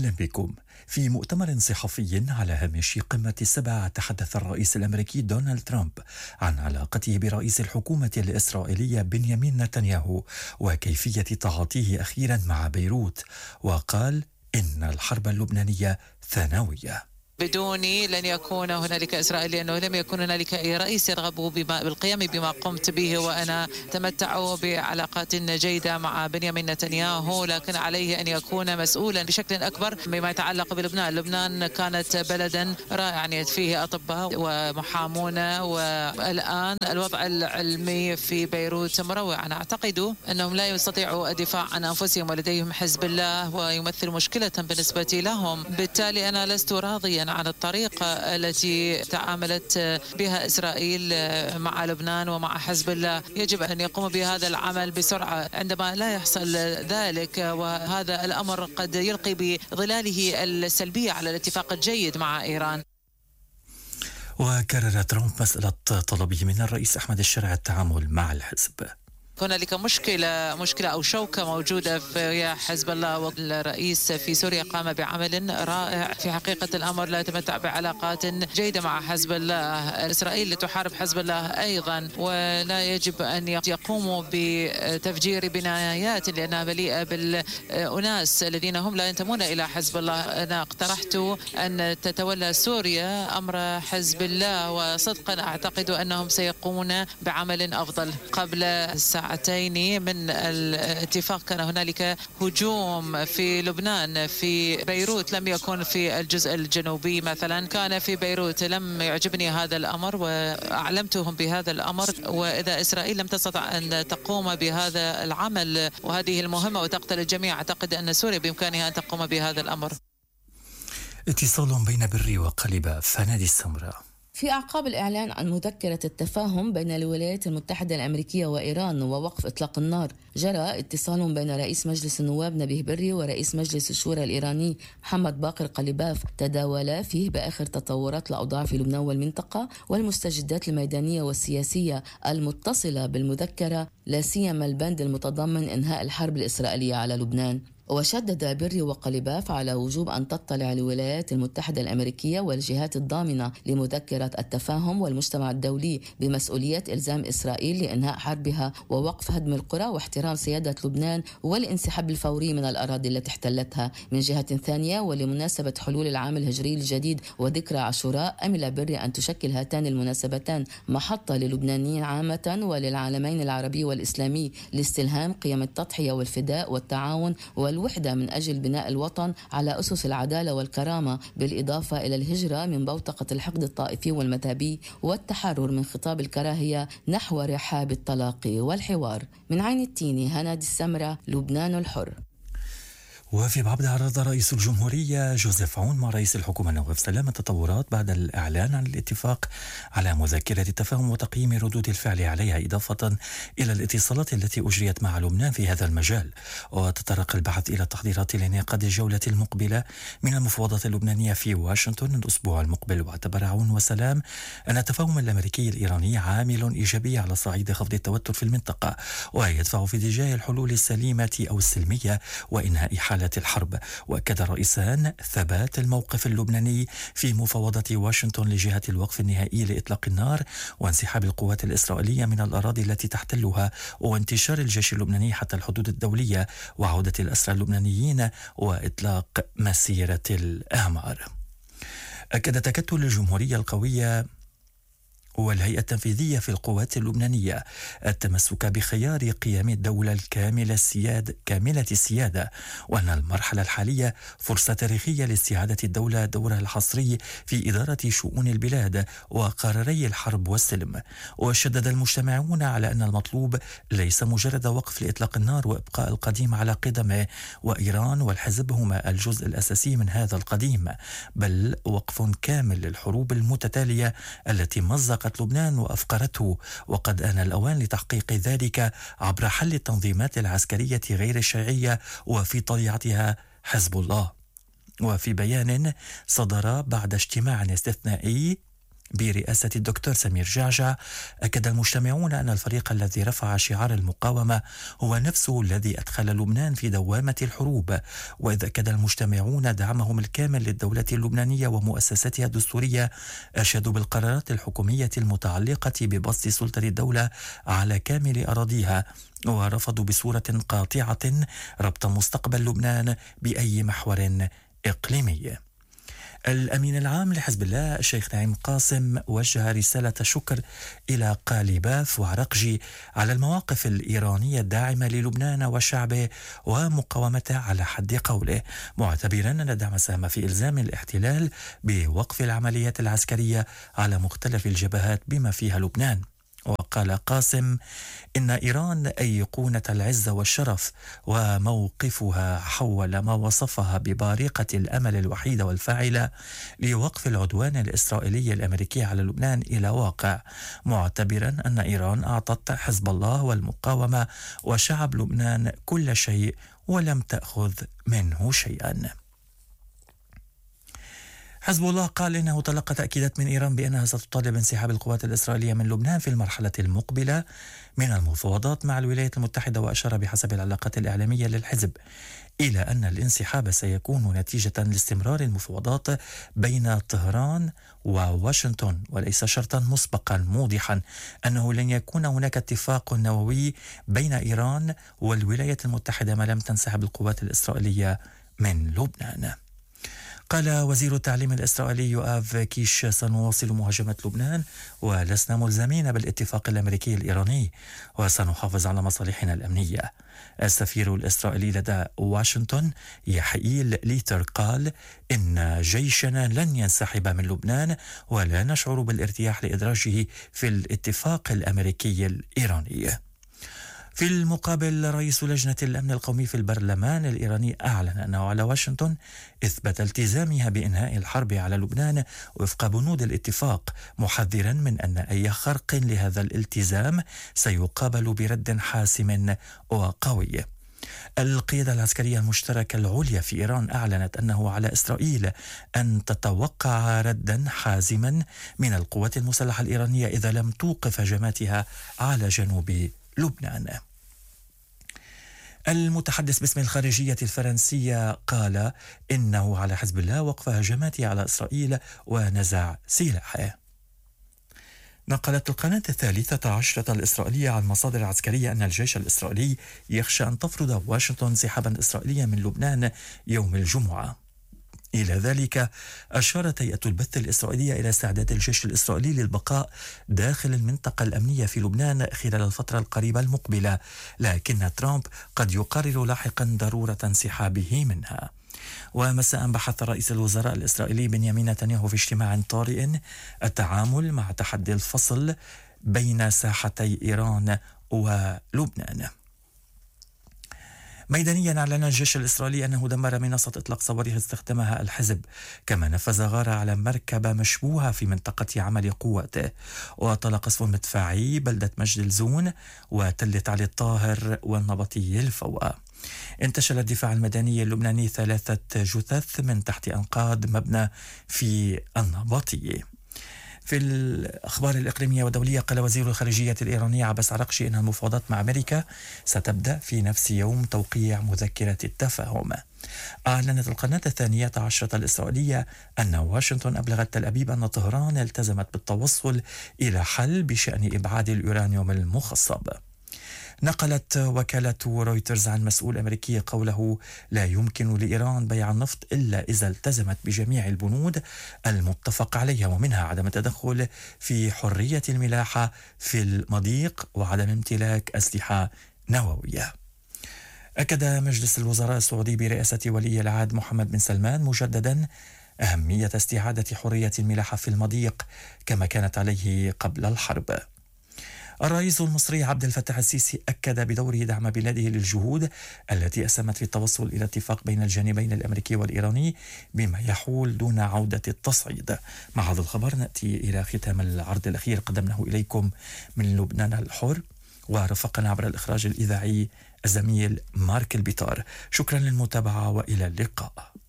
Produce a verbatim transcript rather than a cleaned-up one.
أهلا بكم. في مؤتمر صحفي على هامش قمة السبع تحدث الرئيس الأمريكي دونالد ترامب عن علاقته برئيس الحكومة الإسرائيلية بنيامين نتنياهو وكيفية تعاطيه أخيرا مع بيروت، وقال إن الحرب اللبنانية ثانوية. بدوني لن يكون هنالك إسرائيل، لأنه لم يكن هنالك أي رئيس يرغب بما بالقيام بما قمت به، وأنا أتمتع بعلاقات جيدة مع بنيامين نتنياهو، لكن عليه أن يكون مسؤولا بشكل أكبر بما يتعلق بلبنان. لبنان كانت بلدا رائعا فيه أطباء ومحامون، والآن الوضع العلمي في بيروت مروع. أنا أعتقد أنهم لا يستطيعوا الدفاع عن أنفسهم ولديهم حزب الله ويمثل مشكلة بالنسبة لهم. بالتالي أنا لست راضيا عن الطريقة التي تعاملت بها إسرائيل مع لبنان ومع حزب الله. يجب أن يقوم بهذا العمل بسرعة. عندما لا يحصل ذلك، وهذا الأمر قد يلقي بظلاله السلبية على الاتفاق الجيد مع إيران. وكرر ترامب مسألة طلبه من الرئيس أحمد الشرع التعامل مع الحزب. هنالك مشكلة مشكلة أو شوكة موجودة في حزب الله، والرئيس في سوريا قام بعمل رائع. في حقيقة الأمر لا يتمتع بعلاقات جيدة مع حزب الله. إسرائيل تحارب حزب الله أيضا، ولا يجب أن يقوموا بتفجير بنايات لأنها مليئة بالأناس الذين هم لا ينتمون إلى حزب الله. أنا اقترحت أن تتولى سوريا أمر حزب الله، وصدقا أعتقد أنهم سيقومون بعمل أفضل. قبل الساعة ساعتين من الاتفاق كان هنالك هجوم في لبنان. في بيروت لم يكن في الجزء الجنوبي مثلا، كان في بيروت. لم يعجبني هذا الأمر وأعلمتهم بهذا الأمر، وإذا إسرائيل لم تستطع أن تقوم بهذا العمل وهذه المهمة وتقتل الجميع، أعتقد أن سوريا بإمكانها أن تقوم بهذا الأمر. اتصال بين بري وقلبة، فنادي السمراء. في أعقاب الإعلان عن مذكرة التفاهم بين الولايات المتحدة الأمريكية وإيران ووقف إطلاق النار، جرى اتصال بين رئيس مجلس النواب نبيه بري ورئيس مجلس الشورى الإيراني محمد باقر قليباف، تداولا فيه بآخر تطورات الأوضاع في لبنان والمنطقة والمستجدات الميدانية والسياسية المتصلة بالمذكرة، لا سيما البند المتضمن إنهاء الحرب الإسرائيلية على لبنان. وشدد بري وقليباف على وجوب أن تطلع الولايات المتحدة الأمريكية والجهات الضامنة لمذكرة التفاهم والمجتمع الدولي بمسؤولية إلزام إسرائيل لإنهاء حربها ووقف هدم القرى واحترام سيادة لبنان والانسحاب الفوري من الأراضي التي احتلتها. من جهة ثانية، ولمناسبة حلول العام الهجري الجديد وذكرى عاشوراء، أمل بري أن تشكل هاتان المناسبتان محطة للبنانيين عامة وللعالمين العربي والإسلامي لاستلهام قيم التضحية والفداء والتعاون الوحدة من أجل بناء الوطن على أسس العدالة والكرامة، بالإضافة إلى الهجرة من بوتقة الحقد الطائفي والمذهبي والتحرر من خطاب الكراهية نحو رحاب التلاقي والحوار. من عين التيني، هنادي السمرة، لبنان الحر. وفي بعض عرض رئيس الجمهورية جوزيف عون مع رئيس الحكومة نواف سلام التطورات بعد الإعلان عن الاتفاق على مذكرة التفاهم وتقييم ردود الفعل عليها، إضافة إلى الاتصالات التي أجريت مع لبنان في هذا المجال. وتطرق البحث إلى التحضيرات لانعقاد الجولة المقبلة من المفاوضات اللبنانية في واشنطن الأسبوع المقبل. واعتبر عون وسلام أن التفاهم الأمريكي الإيراني عامل إيجابي على صعيد خفض التوتر في المنطقة، ويدفع في اتجاه الحلول السليمة أو السلمية وإنهاء حالة الحرب. وأكد الرئيسان ثبات الموقف اللبناني في مفاوضات واشنطن لجهة الوقف النهائي لإطلاق النار وانسحاب القوات الإسرائيلية من الأراضي التي تحتلها وانتشار الجيش اللبناني حتى الحدود الدولية وعودة الأسرى اللبنانيين وإطلاق مسيرة الأعمار. أكد تكتل الجمهورية القوية والهيئة التنفيذية في القوات اللبنانية التمسك بخيار قيام الدولة الكاملة السيادة كاملة السيادة، وأن المرحلة الحالية فرصة تاريخية لاستعادة الدولة دورها الحصري في إدارة شؤون البلاد وقراري الحرب والسلم. وشدد المجتمعون على أن المطلوب ليس مجرد وقف لإطلاق النار وإبقاء القديم على قدمه، وإيران والحزب هما الجزء الأساسي من هذا القديم، بل وقف كامل للحروب المتتالية التي مزقت لبنان وأفقرته. وقد آن الأوان لتحقيق ذلك عبر حل التنظيمات العسكرية غير الشرعية وفي طليعتها حزب الله. وفي بيان صدر بعد اجتماع استثنائي برئاسة الدكتور سمير جعجع، أكد المجتمعون أن الفريق الذي رفع شعار المقاومة هو نفسه الذي أدخل لبنان في دوامة الحروب. وإذ أكد المجتمعون دعمهم الكامل للدولة اللبنانية ومؤسساتها الدستورية، أشادوا بالقرارات الحكومية المتعلقة ببسط سلطة الدولة على كامل أراضيها، ورفضوا بصورة قاطعة ربط مستقبل لبنان بأي محور إقليمي. الأمين العام لحزب الله الشيخ نعيم قاسم وجه رسالة شكر إلى قالباف وعرقجي على المواقف الإيرانية الداعمة للبنان وشعبه ومقاومته على حد قوله، معتبرا أن الدعم ساهم في إلزام الاحتلال بوقف العمليات العسكرية على مختلف الجبهات بما فيها لبنان. وقال قاسم إن إيران أيقونة العزة والشرف، وموقفها حول ما وصفها ببارقة الأمل الوحيدة والفاعلة لوقف العدوان الإسرائيلي الأمريكي على لبنان إلى واقع، معتبرا أن إيران أعطت حزب الله والمقاومة وشعب لبنان كل شيء ولم تأخذ منه شيئا. حزب الله قال إنه تلقى تأكيدات من إيران بأنها ستطالب انسحاب القوات الإسرائيلية من لبنان في المرحلة المقبلة من المفاوضات مع الولايات المتحدة، وأشار بحسب العلاقات الإعلامية للحزب إلى أن الانسحاب سيكون نتيجة لاستمرار المفاوضات بين طهران وواشنطن، وليس شرطا مسبقا، موضحا أنه لن يكون هناك اتفاق نووي بين إيران والولايات المتحدة ما لم تنسحب القوات الإسرائيلية من لبنان. قال وزير التعليم الإسرائيلي يؤاف كيش: سنواصل مهاجمة لبنان ولسنا ملزمين بالاتفاق الأمريكي الإيراني، وسنحافظ على مصالحنا الأمنية. السفير الإسرائيلي لدى واشنطن يحييل ليتر قال إن جيشنا لن ينسحب من لبنان ولا نشعر بالارتياح لإدراجه في الاتفاق الأمريكي الإيراني. في المقابل، رئيس لجنة الأمن القومي في البرلمان الإيراني أعلن أنه على واشنطن إثبات التزامها بإنهاء الحرب على لبنان وفق بنود الاتفاق، محذرا من أن أي خرق لهذا الالتزام سيقابل برد حاسم وقوي. القيادة العسكرية المشتركة العليا في إيران أعلنت أنه على إسرائيل أن تتوقع ردا حازما من القوات المسلحة الإيرانية إذا لم توقف هجماتها على جنوب لبنان. المتحدث باسم الخارجية الفرنسية قال إنه على حزب الله وقف هجماته على إسرائيل ونزع سلاحه. نقلت القناة الثالثة عشرة الإسرائيلية عن مصادر عسكرية أن الجيش الإسرائيلي يخشى أن تفرض واشنطن انسحابا إسرائيليا من لبنان يوم الجمعة. إلى ذلك أشارت هيئة البث الإسرائيلية إلى استعداد الجيش الإسرائيلي للبقاء داخل المنطقة الأمنية في لبنان خلال الفترة القريبة المقبلة، لكن ترامب قد يقرر لاحقا ضرورة انسحابه منها. ومساء بحث رئيس الوزراء الإسرائيلي بنيامين نتنياهو في اجتماع طارئ التعامل مع تحدي الفصل بين ساحتي إيران ولبنان. ميدانيا أعلن الجيش الإسرائيلي أنه دمر منصة إطلاق صواريخ استخدمها الحزب، كما نفذ غارة على مركبة مشبوهة في منطقة عمل قواته، وطلق قصف مدفعي بلدة مجد الزون وتلة علي الطاهر والنبطي الفوقة. انتشل الدفاع المدني اللبناني ثلاثة جثث من تحت أنقاض مبنى في النبطي. في الأخبار الإقليمية والدولية، قال وزير الخارجية الإيراني عباس عرقشي إن المفاوضات مع أمريكا ستبدأ في نفس يوم توقيع مذكرة التفاهم. أعلنت القناة الثانية عشرة الإسرائيلية أن واشنطن أبلغت تل أبيب أن طهران التزمت بالتوصل إلى حل بشأن إبعاد اليورانيوم المخصب. نقلت وكالة رويترز عن مسؤول أمريكي قوله لا يمكن لإيران بيع النفط إلا إذا التزمت بجميع البنود المتفق عليها، ومنها عدم التدخل في حرية الملاحة في المضيق وعدم امتلاك أسلحة نووية. أكد مجلس الوزراء السعودي برئاسة ولي العهد محمد بن سلمان مجددا أهمية استعادة حرية الملاحة في المضيق كما كانت عليه قبل الحرب. الرئيس المصري عبد الفتاح السيسي أكد بدوره دعم بلاده للجهود التي أسهمت في التوصل إلى اتفاق بين الجانبين الأمريكي والإيراني بما يحول دون عودة التصعيد. مع هذا الخبر نأتي إلى ختام العرض الأخير قدمناه إليكم من لبنان الحر، ورفقنا عبر الإخراج الإذاعي الزميل مارك البيطار. شكرا للمتابعة وإلى اللقاء.